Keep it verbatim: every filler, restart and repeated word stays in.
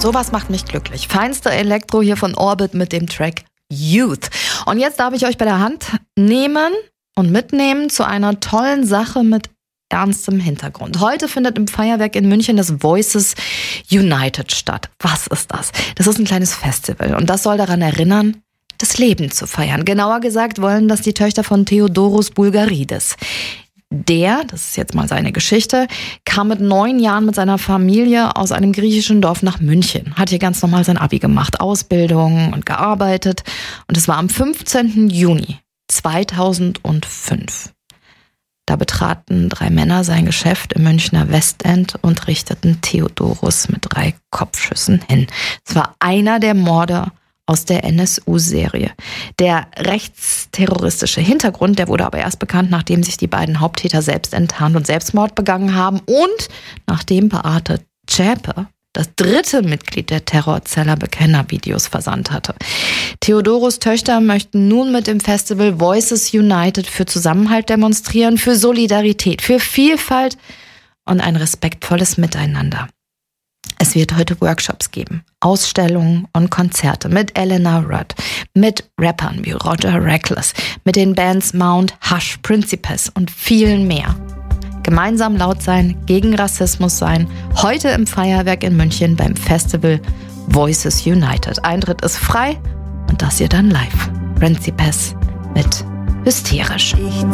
Sowas macht mich glücklich. Feinste Elektro hier von Orbit mit dem Track Youth. Und jetzt darf ich euch bei der Hand nehmen und mitnehmen zu einer tollen Sache mit ernstem Hintergrund. Heute findet im Feuerwerk in München das Voices United statt. Was ist das? Das ist ein kleines Festival und das soll daran erinnern, das Leben zu feiern. Genauer gesagt wollen das die Töchter von Theodoros Bulgaridis. Der, das ist jetzt mal seine Geschichte, kam mit neun Jahren mit seiner Familie aus einem griechischen Dorf nach München, hat hier ganz normal sein Abi gemacht, Ausbildung und gearbeitet. Und es war am fünfzehnten Juni zweitausendfünf. Da betraten drei Männer sein Geschäft im Münchner Westend und richteten Theodoros mit drei Kopfschüssen hin. Es war einer der Morde aus der N S U-Serie. Der rechtsterroristische Hintergrund, der wurde aber erst bekannt, nachdem sich die beiden Haupttäter selbst enttarnt und Selbstmord begangen haben und nachdem Beate Zschäpe, das dritte Mitglied der Terrorzelle, Bekennervideos versandt hatte. Theodoros Töchter möchten nun mit dem Festival Voices United für Zusammenhalt demonstrieren, für Solidarität, für Vielfalt und ein respektvolles Miteinander. Es wird heute Workshops geben, Ausstellungen und Konzerte mit Elena Rudd, mit Rappern wie Roger Reckless, mit den Bands Mount, Hush, Principes und vielen mehr. Gemeinsam laut sein, gegen Rassismus sein, heute im Feuerwerk in München beim Festival Voices United. Eintritt ist frei und das hier dann live. Principes mit Hysterisch.